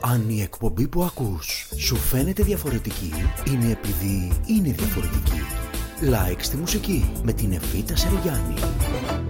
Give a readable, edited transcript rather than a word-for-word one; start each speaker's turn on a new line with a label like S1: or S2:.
S1: Αν η εκπομπή που ακούς σου φαίνεται διαφορετική, είναι επειδή είναι διαφορετική. Like στη μουσική με την Εβίτα Σαρογιάννη.